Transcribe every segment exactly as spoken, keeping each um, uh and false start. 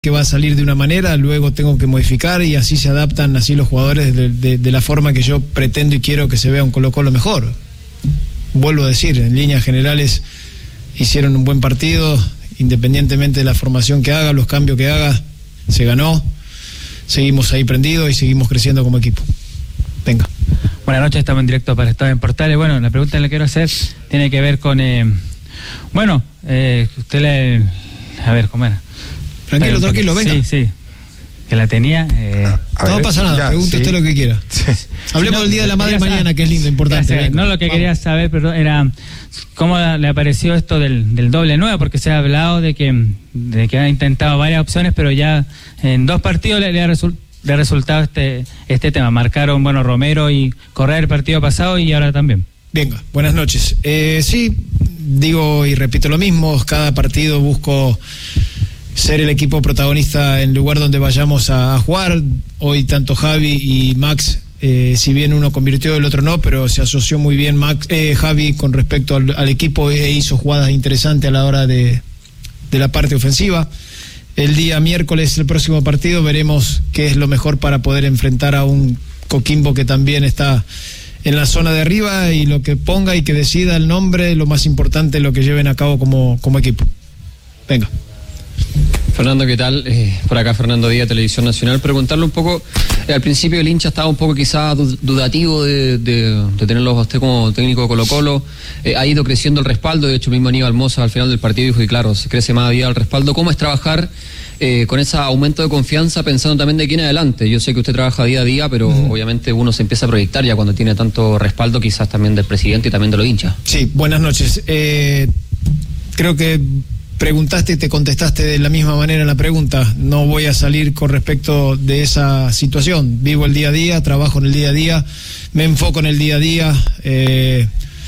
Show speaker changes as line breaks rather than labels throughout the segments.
que va a salir de una manera, luego tengo que modificar y así se adaptan así los jugadores de, de, de la forma que yo pretendo y quiero que se vea un Colo-Colo mejor. Vuelvo a decir, en líneas generales hicieron un buen partido, independientemente de la formación que haga, los cambios que haga, se ganó, seguimos ahí prendidos y seguimos creciendo como equipo. Venga.
Buenas noches, estamos en directo para Estadio en Portales. Bueno, la pregunta que le quiero hacer tiene que ver con, eh, bueno, eh, usted le, a ver, ¿cómo era?
Tranquilo, Pero, tranquilo, venga.
Sí, sí, que la tenía. Eh,
no ver, pasa nada, ya, pregunte sí. usted lo que quiera. Sí. Hablemos no, del Día de la Madre mañana, saber, que es lindo, importante.
Saber, no, lo que Vamos. quería saber, perdón, era cómo le apareció esto del, del doble nueve, porque se ha hablado de que, de que ha intentado varias opciones, pero ya en dos partidos le, le ha resultado. Le ha resultado este este tema. Marcaron, bueno, Romero y Correa el partido pasado y ahora también.
Venga, buenas noches. Eh, sí, digo y repito lo mismo, cada partido busco ser el equipo protagonista en el lugar donde vayamos a, a jugar. Hoy tanto Javi y Max, eh, si bien uno convirtió, el otro no, pero se asoció muy bien Max, eh, Javi con respecto al, al equipo e hizo jugadas interesantes a la hora de, de la parte ofensiva. El día miércoles, el próximo partido, veremos qué es lo mejor para poder enfrentar a un Coquimbo que también está en la zona de arriba, y lo que ponga y que decida el nombre, lo más importante es lo que lleven a cabo como, como equipo. Venga.
Fernando, ¿qué tal? Eh, por acá Fernando Díaz, Televisión Nacional. Preguntarle un poco, eh, al principio el hincha estaba un poco quizás dudativo de, de, de tenerlo a usted como técnico de Colo-Colo. Eh, ha ido creciendo el respaldo, de hecho mismo Aníbal Mosa al final del partido dijo que claro, se crece más día el respaldo. ¿Cómo es trabajar eh, con ese aumento de confianza pensando también de aquí en adelante? Yo sé que usted trabaja día a día, pero mm. obviamente uno se empieza a proyectar ya cuando tiene tanto respaldo quizás también del presidente y también de los hinchas.
Sí, buenas noches. Eh, creo que preguntaste y te contestaste de la misma manera en la pregunta. No voy a salir con respecto de esa situación. Vivo el día a día, trabajo en el día a día, me enfoco en el día a día. Eh,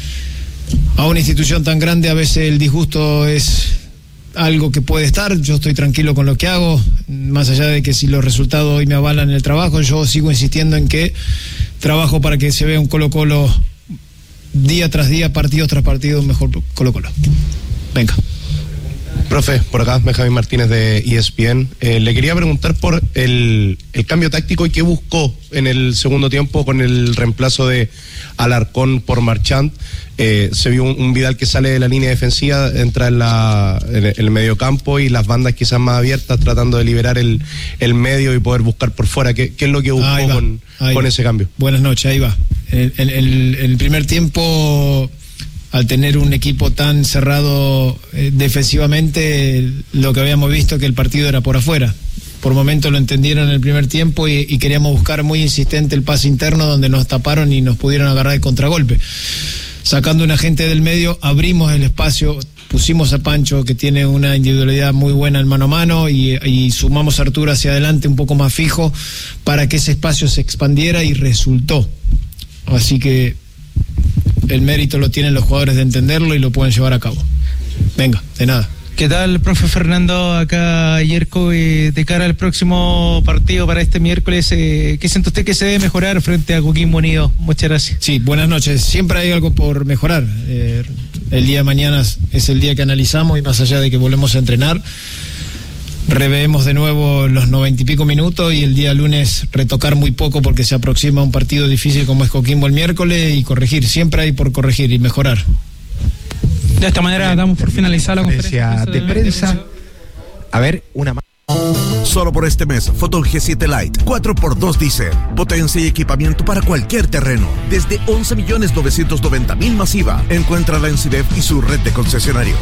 a una institución tan grande a veces el disgusto es algo que puede estar. Yo estoy tranquilo con lo que hago, más allá de que si los resultados hoy me avalan en el trabajo, yo sigo insistiendo en que trabajo para que se vea un Colo-Colo día tras día, partido tras partido, un mejor Colo-Colo. Venga.
Profe, por acá, Benjamín Martínez de E S P N. Eh, le quería preguntar por el, el cambio táctico y qué buscó en el segundo tiempo con el reemplazo de Alarcón por Marchand. Eh, se vio un, un Vidal que sale de la línea defensiva, entra en, la, en el mediocampo y las bandas quizás más abiertas, tratando de liberar el, el medio y poder buscar por fuera. ¿Qué, qué es lo que buscó con, con ese cambio?
Buenas noches, ahí va. En el, el, el primer tiempo, al tener un equipo tan cerrado eh, defensivamente, lo que habíamos visto que el partido era por afuera. Por momentos lo entendieron en el primer tiempo y, y queríamos buscar muy insistente el pase interno, donde nos taparon y nos pudieron agarrar de contragolpe. Sacando una gente del medio, abrimos el espacio, pusimos a Pancho, que tiene una individualidad muy buena en mano a mano, y, y sumamos a Arturo hacia adelante un poco más fijo para que ese espacio se expandiera, y resultó. Así que el mérito lo tienen los jugadores de entenderlo y lo pueden llevar a cabo. Venga, de nada.
¿Qué tal, profe Fernando? Acá Yerko, eh, de cara al próximo partido para este miércoles, eh, ¿qué siente usted que se debe mejorar frente a Coquimbo Unido? Muchas gracias.
Sí, buenas noches. Siempre hay algo por mejorar. Eh, el día de mañana es el día que analizamos, y más allá de que volvemos a entrenar, reveemos de nuevo los noventa y pico minutos, y el día lunes retocar muy poco porque se aproxima un partido difícil como es Coquimbo el miércoles, y corregir. Siempre hay por corregir y mejorar.
De esta manera damos por finalizada la conferencia
de prensa. A ver, una más. Solo por este mes, Photon G siete Lite cuatro por dos diésel. Potencia y equipamiento para cualquier terreno. Desde once millones novecientos noventa mil masiva. Encuéntrala en Cidef y su red de concesionarios.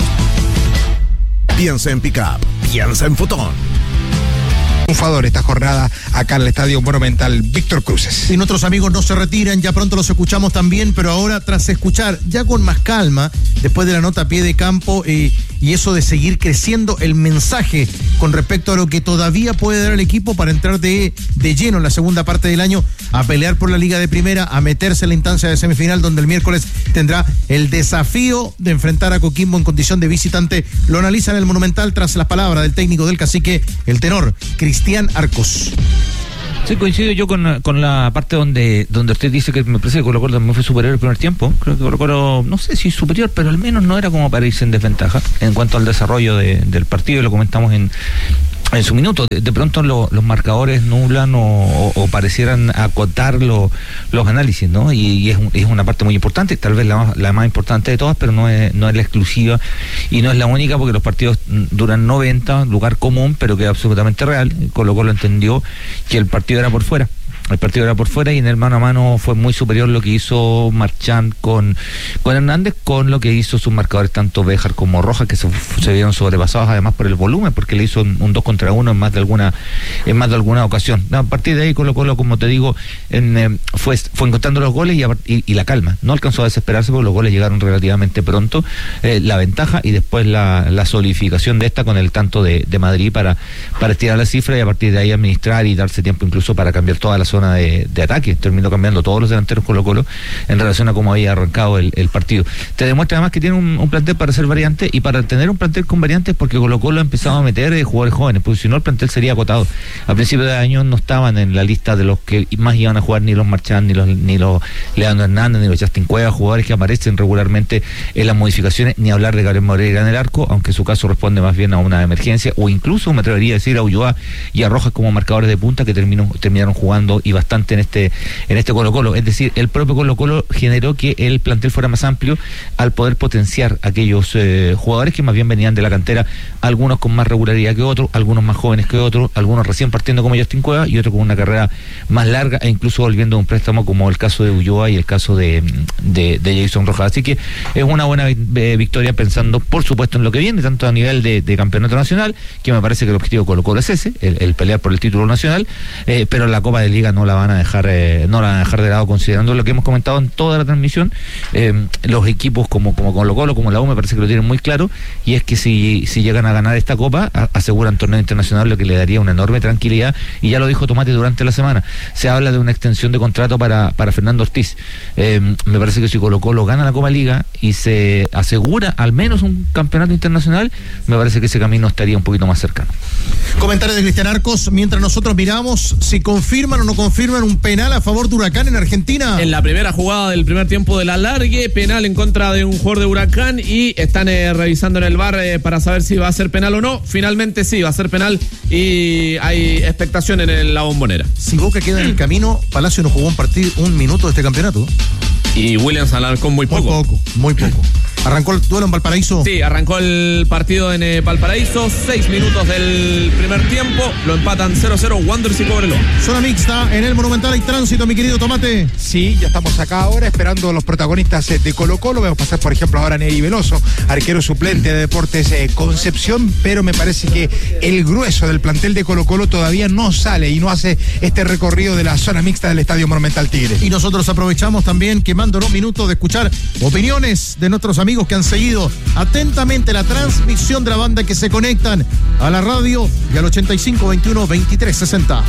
Piensa en pick-up. Piensa en Photon.
Triunfador esta jornada acá en el Estadio Monumental Víctor Cruces.
Y nuestros amigos no se retiran, ya pronto los escuchamos también, pero ahora tras escuchar ya con más calma, después de la nota a pie de campo, eh, y eso de seguir creciendo el mensaje con respecto a lo que todavía puede dar el equipo para entrar de, de lleno en la segunda parte del año, a pelear por la Liga de Primera, a meterse en la instancia de semifinal, donde el miércoles tendrá el desafío de enfrentar a Coquimbo en condición de visitante. Lo analiza en el Monumental tras las palabras del técnico del Cacique, el tenor Cristian Arcos.
Sí, coincido yo con, con la parte donde donde usted dice que me parece que Colo-Colo también fue superior el primer tiempo. Creo que Colo-Colo, no sé si superior, pero al menos no era como para irse en desventaja en cuanto al desarrollo de, del partido, y lo comentamos en en su minuto. De, de pronto lo, los marcadores nublan o, o, o parecieran acotar lo, los análisis, ¿no? Y, y es, es una parte muy importante, tal vez la más, la más importante de todas, pero no es, no es la exclusiva y no es la única, porque los partidos duran noventa, lugar común, pero que es absolutamente real. Colo-Colo entendió que el partido era por fuera. El partido era por fuera y en el mano a mano fue muy superior lo que hizo Marchand con, con Hernández, con lo que hizo sus marcadores tanto Béjar como Rojas, que se, se vieron sobrepasados además por el volumen, porque le hizo un, un dos contra uno en más de alguna en más de alguna ocasión. A partir de ahí Colo-Colo, como te digo, en, eh, fue, fue encontrando los goles y, y, y la calma. No alcanzó a desesperarse porque los goles llegaron relativamente pronto, eh, la ventaja y después la, la solidificación de esta con el tanto de, de Madrid para, para estirar la cifra y a partir de ahí administrar y darse tiempo incluso para cambiar toda la zona De, de ataque. Terminó cambiando todos los delanteros Colo-Colo en relación a cómo había arrancado el, el partido. Te demuestra además que tiene un, un plantel para ser variante y para tener un plantel con variantes, porque Colo-Colo ha empezado a meter eh, jugadores jóvenes, porque si no el plantel sería acotado. A principios de año no estaban en la lista de los que más iban a jugar ni los Marchand, ni los ni los Leandro Hernández, ni los Justin Cuevas, jugadores que aparecen regularmente en las modificaciones, ni hablar de Gabriel Moreira en el arco, aunque su caso responde más bien a una emergencia, o incluso me atrevería a decir a Ulloa y a Rojas como marcadores de punta que terminó, terminaron jugando y bastante en este en este Colo-Colo. Es decir, el propio Colo-Colo generó que el plantel fuera más amplio al poder potenciar aquellos eh, jugadores que más bien venían de la cantera, algunos con más regularidad que otros, algunos más jóvenes que otros, algunos recién partiendo como Justin Cueva y otros con una carrera más larga e incluso volviendo a un préstamo, como el caso de Ulloa y el caso de, de, de Jason Rojas. Así que es una buena eh, victoria, pensando por supuesto en lo que viene, tanto a nivel de, de campeonato nacional, que me parece que el objetivo de Colo-Colo es ese, el, el pelear por el título nacional, eh, pero la Copa de Liga no la van a dejar eh, no la van a dejar de lado, considerando lo que hemos comentado en toda la transmisión. Eh, los equipos como, como Colo-Colo, como la U, me parece que lo tienen muy claro, y es que si, si llegan a ganar esta Copa, a, aseguran torneo internacional, lo que le daría una enorme tranquilidad, y ya lo dijo Tomate durante la semana, se habla de una extensión de contrato para, para Fernando Ortiz. Eh, me parece que si Colo-Colo gana la Copa Liga y se asegura al menos un campeonato internacional, me parece que ese camino estaría un poquito más cercano.
Comentario de Cristian Arcos, mientras nosotros miramos si confirman o no confirman un penal a favor de Huracán en Argentina.
En la primera jugada del primer tiempo de la alargue, penal en contra de un jugador de Huracán, y están eh, revisando en el V A R eh, para saber si va a ser penal o no. Finalmente sí, va a ser penal y hay expectación en el, la Bombonera.
Si Boca queda en el camino, Palacio no jugó un partido, un minuto de este campeonato.
Y Williams Alarcón muy poco.
Muy poco, muy poco. ¿Arrancó el duelo en Valparaíso?
Sí, arrancó el partido en eh, Valparaíso, seis minutos del primer tiempo, lo empatan cero cero Wanderers y Cobreloa.
Zona mixta, en el Monumental hay tránsito, mi querido Tomate.
Sí, ya estamos acá ahora esperando a los protagonistas de Colo-Colo. Vemos pasar, por ejemplo, ahora a Neri Veloso, arquero suplente de Deportes eh, Concepción, pero me parece que el grueso del plantel de Colo-Colo todavía no sale y no hace este recorrido de la zona mixta del Estadio Monumental Tigre.
Y nosotros aprovechamos también, quemándonos minutos, de escuchar opiniones de nuestros amigos que han seguido atentamente la transmisión de la banda, que se conectan a la radio y al ochenta y cinco veintiuno veintitrés sesenta.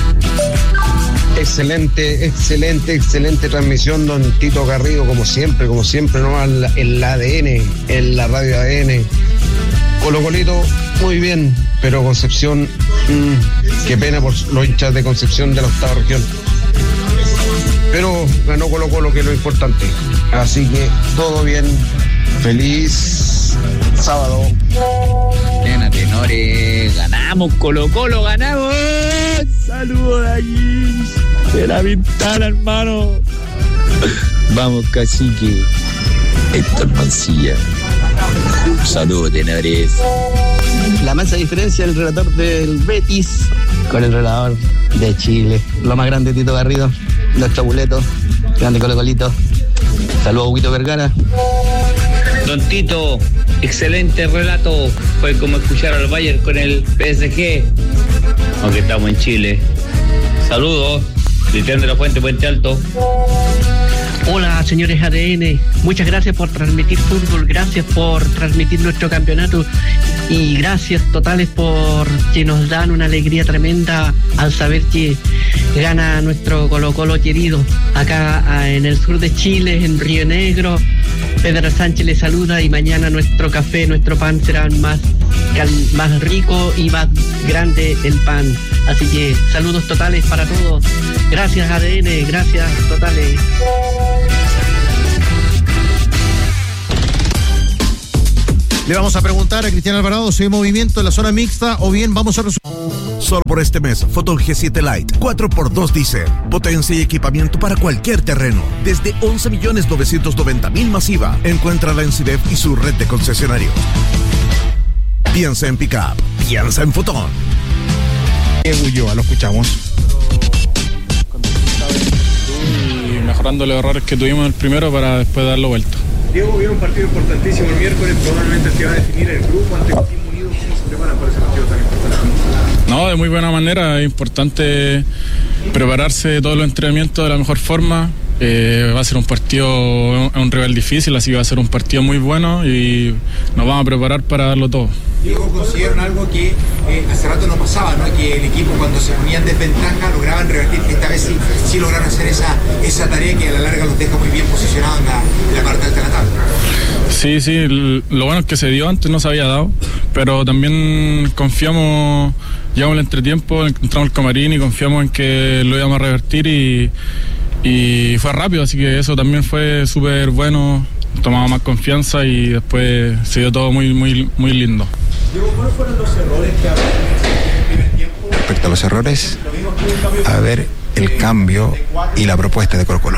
Excelente, excelente, excelente transmisión, don Tito Garrido, como siempre, como siempre, ¿no? En la A D N, en la radio A D N. Colo-Colito, muy bien, pero Concepción, mmm, qué pena por los hinchas de Concepción de la octava región. Pero ganó Colo-Colo, que es lo importante. Así que todo bien. Feliz sábado.
Nena, tenores, ganamos, Colo-Colo, ganamos. Saludos de allí, de la ventana, hermano. Vamos, cacique. Héctor Mancilla. Saludos, tenores.
La mansa diferencia del relator del Betis con el relator de Chile. Lo más grande, Tito Garrido, nuestro abuleto, grande Colo-Colito. Saludos, Huguito Vergara.
Don Tito, excelente relato. Fue como escuchar al Bayern con el P S G, aunque estamos en Chile. Saludos, Cristian de la Fuente, Puente Alto.
Hola, señores A D N, muchas gracias por transmitir fútbol, gracias por transmitir nuestro campeonato y gracias totales por que nos dan una alegría tremenda al saber que gana nuestro Colo-Colo querido acá en el sur de Chile, en Río Negro. Pedro Sánchez les saluda y mañana nuestro café, nuestro pan serán más, más rico y más grande el pan. Así que saludos totales para todos. Gracias A D N, gracias totales.
Le vamos a preguntar a Cristian Alvarado si hay movimiento en la zona mixta o bien vamos a resolver.
Solo por este mes, Photon G siete Lite cuatro por dos diésel. Potencia y equipamiento para cualquier terreno. Desde once millones novecientos noventa mil masiva. Encuéntrala en C I D E F y su red de concesionarios. Piensa en Pickup. Piensa en Photon.
Ulloa, lo escuchamos.
Y mejorando los errores que tuvimos en el primero para después darlo vuelta.
Diego, viene un partido importantísimo el miércoles, probablemente el que va a definir el grupo ante Coquimbo Unido. ¿Cómo se preparan para ese partido tan importante?
No, de muy buena manera. Es importante prepararse todos los entrenamientos de la mejor forma. Eh, va a ser un partido, un rival difícil, así que va a ser un partido muy bueno y nos vamos a preparar para darlo todo.
Diego, consideran algo que eh, hace rato no pasaba, ¿no? Que el equipo cuando se ponía en desventaja lograban revertir. Esta vez sí, sí lograron hacer esa, esa tarea que a la larga los deja muy bien posicionados en la, en la parte alta de la tabla.
Sí, sí, lo bueno es que se dio, antes no se había dado, pero también confiamos, llevamos el entretiempo, encontramos el camarín y confiamos en que lo íbamos a revertir y, y fue rápido, así que eso también fue súper bueno, tomamos más confianza y después se dio todo muy, muy, muy lindo.
Diego, ¿cuáles fueron los errores que había en el primer tiempo?
Respecto a los errores, a ver el cambio y la propuesta de Colo-Colo.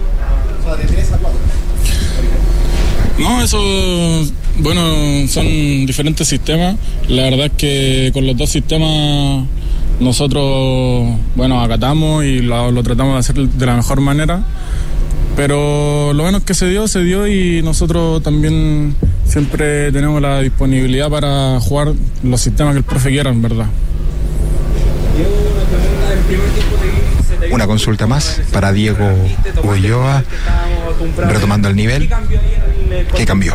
No, eso, bueno, son diferentes sistemas. La verdad es que con los dos sistemas nosotros, bueno, acatamos y lo, lo tratamos de hacer de la mejor manera. Pero lo bueno es que se dio, se dio y nosotros también siempre tenemos la disponibilidad para jugar los sistemas que el profe quiera, en verdad.
Una consulta más para Diego Ulloa, retomando el nivel. ¿Qué cambió?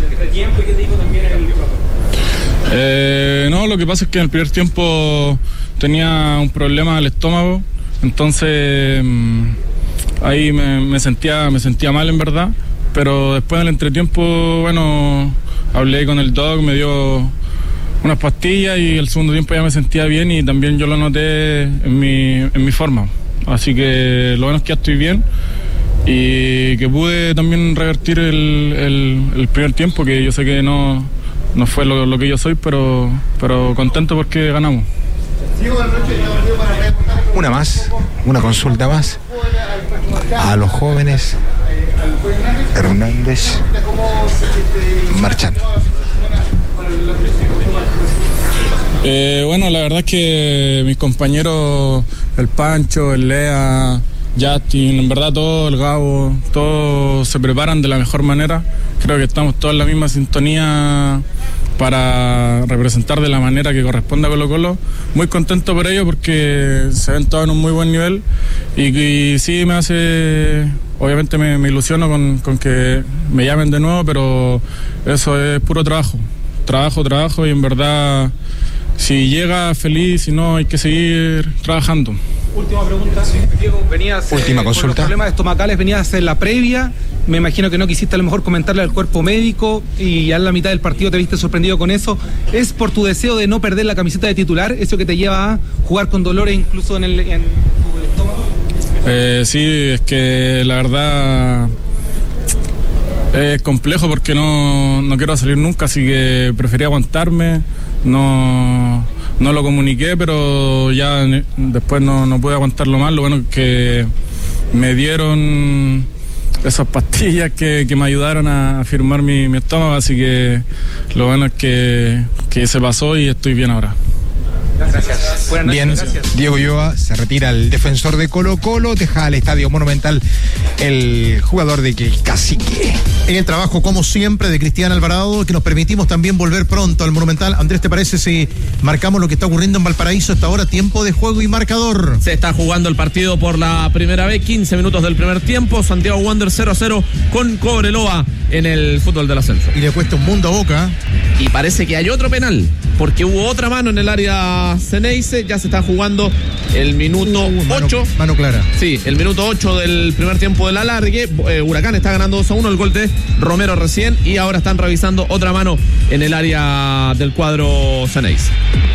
Eh, no, lo que pasa es que en el primer tiempo tenía un problema al estómago, entonces ahí me, me sentía me sentía mal en verdad, pero después del entretiempo, bueno, hablé con el doc, me dio unas pastillas y el segundo tiempo ya me sentía bien y también yo lo noté en mi, en mi forma, así que lo bueno es que ya estoy bien y que pude también revertir el, el, el primer tiempo, que yo sé que no, no fue lo, lo que yo soy, pero, pero contento porque ganamos.
Una más, una consulta más a los jóvenes Hernández Marchand.
Eh, bueno, la verdad es que mis compañeros, el Pancho, el Lea, Justin, en verdad todo, el Gabo, todos se preparan de la mejor manera. Creo que estamos todos en la misma sintonía para representar de la manera que corresponde a Colo-Colo. Muy contento por ello porque se ven todos en un muy buen nivel y, y sí me hace, obviamente me, me ilusiono con, con que me llamen de nuevo, pero eso es puro trabajo, trabajo, trabajo y en verdad si llega feliz, si no hay que seguir trabajando.
Última pregunta, Diego, venías
Última
eh,
consulta.
con los problemas estomacales, venías en la previa, me imagino que no quisiste a lo mejor comentarle al cuerpo médico y ya en la mitad del partido te viste sorprendido con eso. ¿Es por tu deseo de no perder la camiseta de titular, eso que te lleva a jugar con dolores incluso en el en tu estómago?
Eh, sí, es que la verdad es complejo porque no, no quiero salir nunca, así que preferí aguantarme, no... No lo comuniqué, pero ya después no, no pude aguantarlo más. Lo bueno es que me dieron esas pastillas que, que me ayudaron a firmar mi, mi estómago, así que lo bueno es que, que se pasó y estoy bien ahora.
Gracias. Buenas noches.
Bien,
Gracias.
Diego Ulloa se retira el defensor de Colo-Colo, deja al Estadio Monumental el jugador de que el Cacique.
En el trabajo, como siempre, de Cristian Alvarado, que nos permitimos también volver pronto al Monumental. Andrés, ¿te parece si marcamos lo que está ocurriendo en Valparaíso hasta ahora? Tiempo de juego y marcador.
Se está jugando el partido por la primera vez, quince minutos del primer tiempo. Santiago Wanderers cero a cero con Cobreloa en el fútbol del ascenso.
Y le cuesta un mundo a Boca.
Y parece que hay otro penal, porque hubo otra mano en el área Ceneice. Ya se está jugando el minuto ocho.
Mano, mano clara.
Sí, el minuto ocho del primer tiempo del alargue. Eh, Huracán está ganando dos a uno, el gol de Romero recién. Y ahora están revisando otra mano en el área del cuadro Ceneice.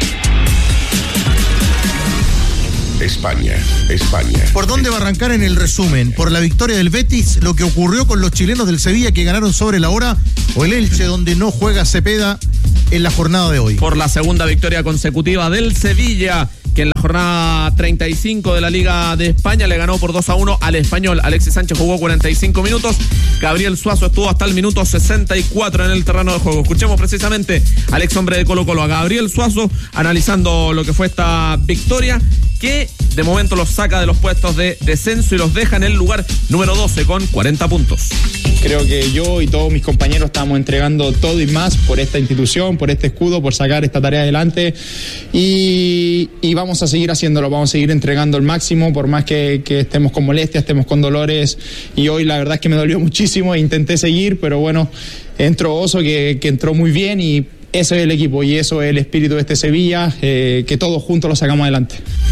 España, España.
¿Por dónde va a arrancar en el resumen? ¿Por la victoria del Betis, lo que ocurrió con los chilenos del Sevilla que ganaron sobre la hora, o el Elche donde no juega Cepeda en la jornada de hoy?
Por la segunda victoria consecutiva del Sevilla que en la jornada treinta y cinco de la Liga de España le ganó por dos a uno al Español. Alexis Sánchez jugó cuarenta y cinco minutos, Gabriel Suazo estuvo hasta el minuto sesenta y cuatro en el terreno de juego. Escuchemos precisamente al ex hombre de Colo Colo, a Gabriel Suazo, analizando lo que fue esta victoria, que de momento los saca de los puestos de descenso y los deja en el lugar número doce con cuarenta puntos.
Creo que yo y todos mis compañeros estamos entregando todo y más por esta institución, por este escudo, por sacar esta tarea adelante y, y vamos a seguir haciéndolo, vamos a seguir entregando el máximo por más que, que estemos con molestias, estemos con dolores, y hoy la verdad es que me dolió muchísimo e intenté seguir, pero bueno, entró Oso que, que entró muy bien y eso es el equipo y eso es el espíritu de este Sevilla, eh, que todos juntos lo sacamos adelante.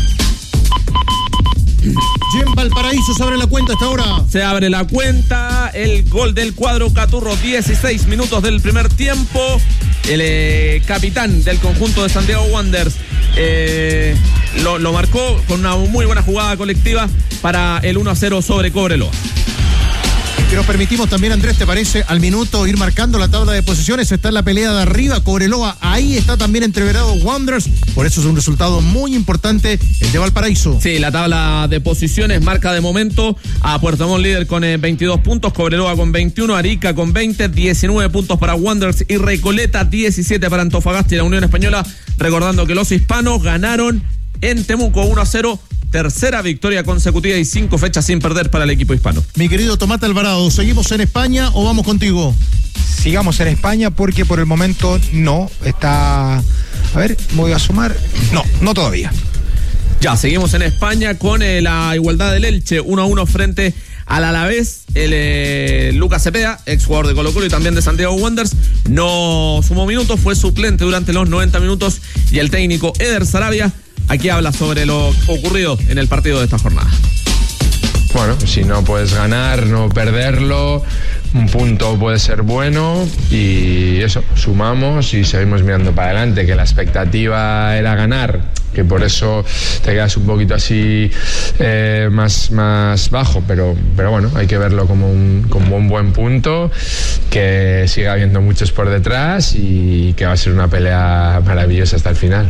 Jen Valparaíso se abre la cuenta hasta ahora.
Se abre la cuenta, el gol del cuadro Caturro, dieciséis minutos del primer tiempo. El eh, capitán del conjunto de Santiago Wanderers eh, lo, lo marcó con una muy buena jugada colectiva para el uno a cero sobre Cobreloa.
Que nos permitimos también, Andrés, ¿te parece? Al minuto ir marcando la tabla de posiciones. Está en la pelea de arriba, Cobreloa. Ahí está también entreverado Wanderers. Por eso es un resultado muy importante el de Valparaíso.
Sí, la tabla de posiciones marca de momento a Puerto Montt líder con eh, veintidós puntos, Cobreloa con veintiuno, Arica con veinte, diecinueve puntos para Wanderers y Recoleta, diecisiete para Antofagasta y la Unión Española. Recordando que los hispanos ganaron en Temuco uno a cero. Tercera victoria consecutiva y cinco fechas sin perder para el equipo hispano.
Mi querido Tomate Alvarado, ¿seguimos en España o vamos contigo?
Sigamos en España porque por el momento no está... A ver, me voy a sumar. No, no todavía.
Ya, seguimos en España con eh, la igualdad del Elche, uno a uno frente al Alavés. El eh, Lucas Cepeda, ex jugador de Colo Colo y también de Santiago Wanderers, no sumó minutos, fue suplente durante los noventa minutos y el técnico Eder Sarabia aquí habla sobre lo ocurrido en el partido de esta jornada.
Bueno, si no puedes ganar, no perderlo, un punto puede ser bueno y eso, sumamos y seguimos mirando para adelante, que la expectativa era ganar, que por eso te quedas un poquito así eh, más, más bajo, pero, pero bueno, hay que verlo como un, como un buen punto, que sigue habiendo muchos por detrás y que va a ser una pelea maravillosa hasta el final.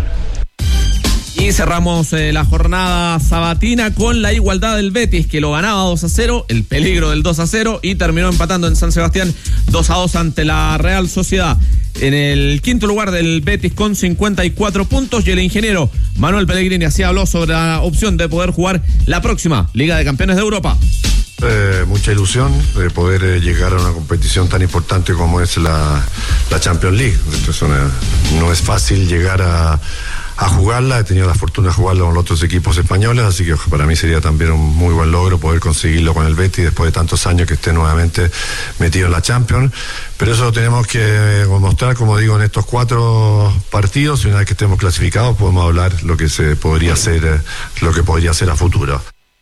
Y cerramos eh, la jornada sabatina con la igualdad del Betis, que lo ganaba dos a cero, el peligro del dos a cero, y terminó empatando en San Sebastián dos a dos ante la Real Sociedad. En el quinto lugar del Betis con cincuenta y cuatro puntos, y el ingeniero Manuel Pellegrini así habló sobre la opción de poder jugar la próxima Liga de Campeones de Europa.
Eh, mucha ilusión de poder eh, llegar a una competición tan importante como es la, la Champions League. Entonces, una, no es fácil llegar a a jugarla, he tenido la fortuna de jugarla con los otros equipos españoles, así que para mí sería también un muy buen logro poder conseguirlo con el Betis después de tantos años que esté nuevamente metido en la Champions, pero eso lo tenemos que mostrar, como digo, en estos cuatro partidos, y una vez que estemos clasificados podemos hablar lo que se podría hacer, lo que podría ser a futuro.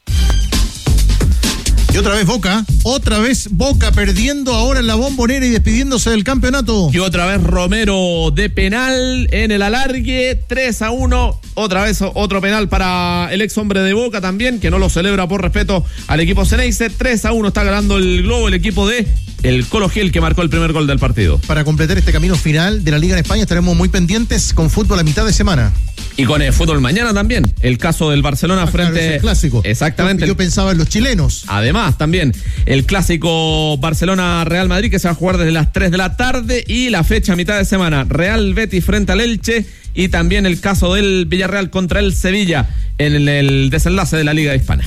Y otra vez Boca, otra vez Boca perdiendo ahora en la Bombonera y despidiéndose del campeonato.
Y otra vez Romero de penal en el alargue, tres a uno. Otra vez otro penal para el ex hombre de Boca también, que no lo celebra por respeto al equipo Ceneice. tres a uno está ganando el Globo, el equipo de el Colo Gil, que marcó el primer gol del partido.
Para completar este camino final de la Liga en España estaremos muy pendientes con fútbol a mitad de semana.
Y con el fútbol mañana también, el caso del Barcelona ah, frente...
Claro, es el clásico.
Exactamente.
Yo, yo pensaba en los chilenos.
Además, también el clásico Barcelona-Real Madrid, que se va a jugar desde las tres de la tarde, y la fecha a mitad de semana, Real Betis frente al Elche, y también el caso del Villarreal contra el Sevilla en el desenlace de la Liga Hispana.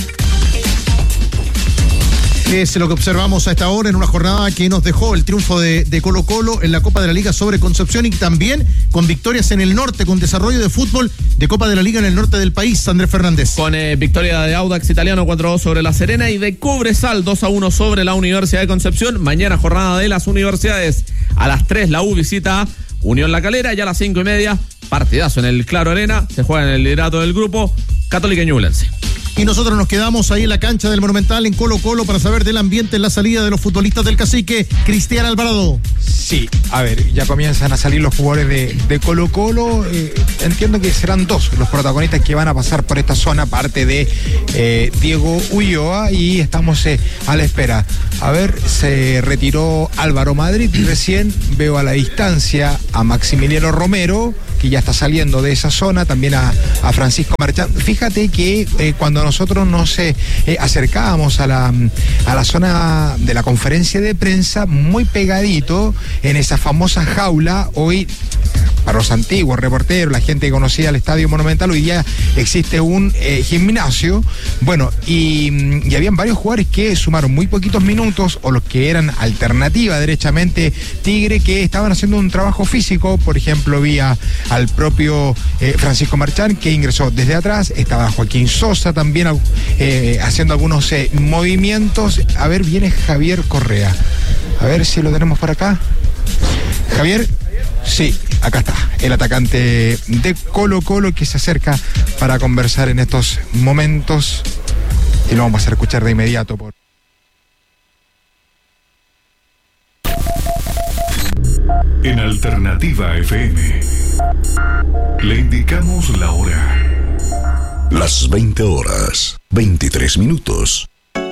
Es lo que observamos a esta hora en una jornada que nos dejó el triunfo de, de Colo Colo en la Copa de la Liga sobre Concepción, y también con victorias en el norte, con desarrollo de fútbol de Copa de la Liga en el norte del país. Andrés Fernández.
Con eh, victoria de Audax Italiano cuatro a dos sobre La Serena, y de Cobresal dos a uno sobre la Universidad de Concepción. Mañana jornada de las universidades. A las tres la U visita a Unión La Calera, y a las cinco y media partidazo en el Claro Arena. Se juega en el liderato del grupo Católica y Ñublense.
Y nosotros nos quedamos ahí en la cancha del Monumental en Colo Colo para saber del ambiente en la salida de los futbolistas del Cacique. Cristian Alvarado.
Sí, a ver, ya comienzan a salir los jugadores de, de Colo Colo. Eh, entiendo que serán dos los protagonistas que van a pasar por esta zona, aparte de eh, Diego Ulloa, y estamos eh, a la espera. A ver, se retiró Álvaro Madrid recién, veo a la distancia a Maximiliano Romero, que ya está saliendo de esa zona, también a, a Francisco Marchán. Fíjate que eh, cuando nosotros nos eh, eh, acercábamos a la, a la zona de la conferencia de prensa, muy pegadito en esa famosa jaula, hoy para los antiguos reporteros, la gente que conocía el Estadio Monumental, hoy día existe un eh, gimnasio, bueno, y, y habían varios jugadores que sumaron muy poquitos minutos, o los que eran alternativa derechamente Tigre, que estaban haciendo un trabajo físico. Por ejemplo, vi a, al propio eh, Francisco Marchán, que ingresó desde atrás, estaba Joaquín Sosa también eh, haciendo algunos eh, movimientos. A ver, viene Javier Correa, a ver si lo tenemos por acá. Javier, sí, acá está, el atacante de Colo Colo, que se acerca para conversar en estos momentos, y lo vamos a escuchar de inmediato por...
En Alternativa F M le indicamos la hora.
Las veinte horas, veintitrés minutos.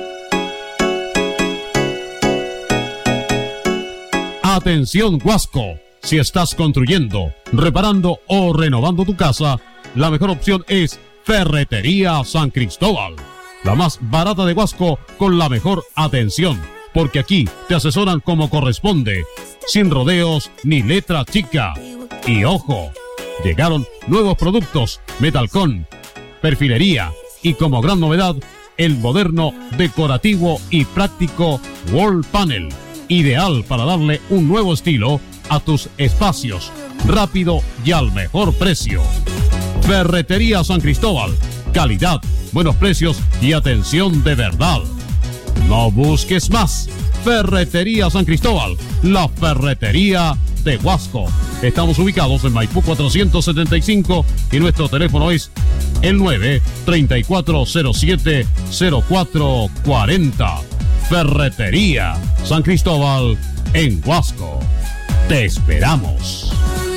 Atención, Huasco. Si estás construyendo, reparando o renovando tu casa, la mejor opción es Ferretería San Cristóbal. La más barata de Huasco con la mejor atención, porque aquí te asesoran como corresponde, sin rodeos ni letra chica. Y ojo, llegaron nuevos productos, Metalcon, perfilería y, como gran novedad, el moderno, decorativo y práctico Wall Panel, ideal para darle un nuevo estilo a tus espacios, rápido y al mejor precio. Ferretería San Cristóbal, calidad, buenos precios y atención de verdad. No busques más. Ferretería San Cristóbal, la ferretería de Huasco. Estamos ubicados en Maipú cuatrocientos setenta y cinco y nuestro teléfono es el nueve, treinta y cuatro cero siete, cero cuatro cuarenta. Ferretería San Cristóbal en Huasco. Te esperamos.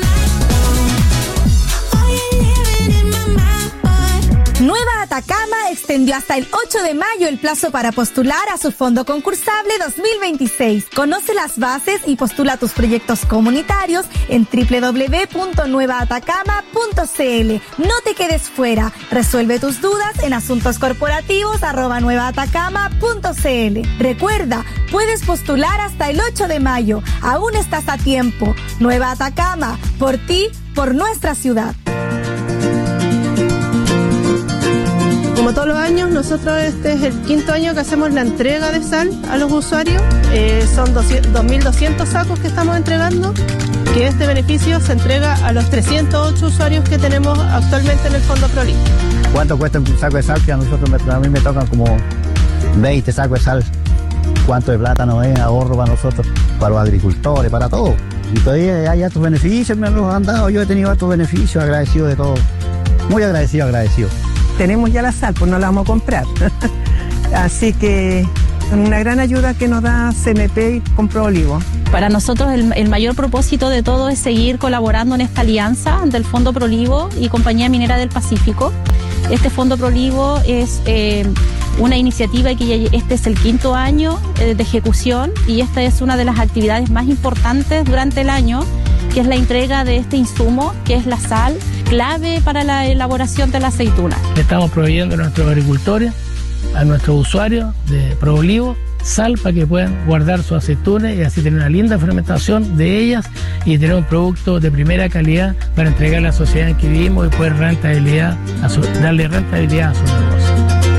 Nueva Atacama extendió hasta el ocho de mayo el plazo para postular a su fondo concursable dos mil veintiséis. Conoce las bases y postula tus proyectos comunitarios en doble u doble u doble u punto nueva atacama punto c l. No te quedes fuera. Resuelve tus dudas en asuntoscorporativos arroba nueva atacama punto c l. Recuerda, puedes postular hasta el ocho de mayo. Aún estás a tiempo. Nueva Atacama, por ti, por nuestra ciudad.
Como todos los años, nosotros este es el quinto año que hacemos la entrega de sal a los usuarios. Eh, son dos mil doscientos sacos que estamos entregando, que este beneficio se entrega a los trescientos ocho usuarios que tenemos actualmente en el Fondo Prolín.
¿Cuánto cuesta un saco de sal? Que a nosotros, a mí me tocan como veinte sacos de sal. ¿Cuánto de plátano es ahorro para nosotros, para los agricultores, para todo? Y todavía hay estos beneficios, me los han dado, yo he tenido estos beneficios, agradecido de todo. Muy agradecido, agradecido.
Tenemos ya la sal, pues no la vamos a comprar. Así que una gran ayuda que nos da C M P con ProOlivo.
Para nosotros el, el mayor propósito de todo es seguir colaborando en esta alianza del Fondo ProOlivo y Compañía Minera del Pacífico. Este Fondo ProOlivo es eh, una iniciativa que ya, este es el quinto año eh, de ejecución, y esta es una de las actividades más importantes durante el año, que es la entrega de este insumo, que es la sal, clave para la elaboración de la aceituna.
Le estamos proveyendo a nuestros agricultores, a nuestros usuarios de ProOlivo, sal para que puedan guardar sus aceitunas y así tener una linda fermentación de ellas y tener un producto de primera calidad para entregar a la sociedad en que vivimos y poder rentabilidad a su, darle rentabilidad a sus negocios.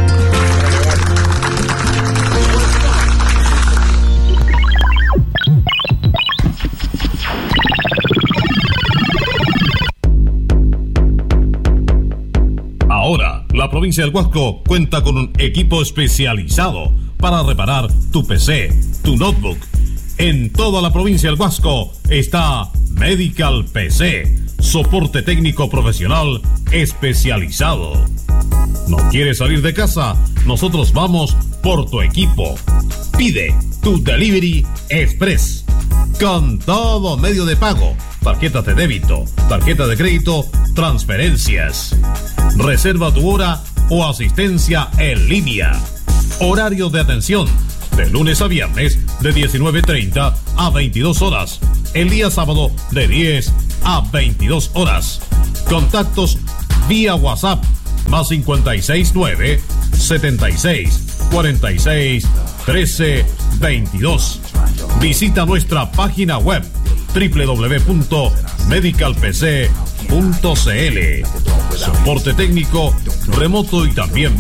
Ahora, la provincia del Huasco cuenta con un equipo especializado para reparar tu P C, tu notebook. En toda la provincia del Huasco está Medical P C, soporte técnico profesional especializado. ¿No quieres salir de casa? Nosotros vamos por tu equipo. Pide tu Delivery Express con todo medio de pago, tarjetas de débito, tarjeta de crédito, transferencias. Reserva tu hora o asistencia en línea. Horario de atención de lunes a viernes de diecinueve treinta a veintidós horas. El día sábado de diez a veintidós horas. Contactos vía WhatsApp más cincuenta y seis nueve, setenta y seis, cuarenta y seis, trece, veintidós. Visita nuestra página web doble u doble u doble u punto medical p c punto c l. Soporte técnico, remoto y también